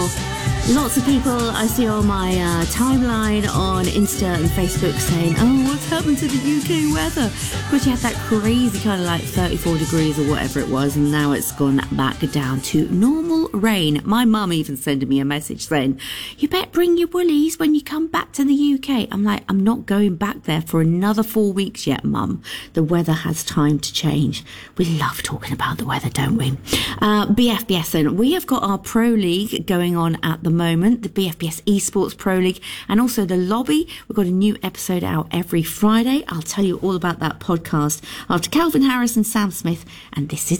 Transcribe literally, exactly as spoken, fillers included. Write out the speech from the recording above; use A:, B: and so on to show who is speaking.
A: well. Lots of people I see on my uh, timeline on Insta and Facebook saying, oh, what's happened to the U K weather? Because you had that crazy kind of like thirty-four degrees or whatever it was, and now it's gone back down to normal rain. My mum even sent me a message saying, you better bring your woolies when you come back to the U K. I'm like, I'm not going back there for another four weeks yet, Mum. The weather has time to change. We love talking about the weather, don't we? Uh, B F B S then. We have got our Pro League going on at the moment, the B F B S Esports Pro League, and also the Lobby. We've got a new episode out every Friday. I'll tell you all about that podcast after Calvin Harris and Sam Smith, and this is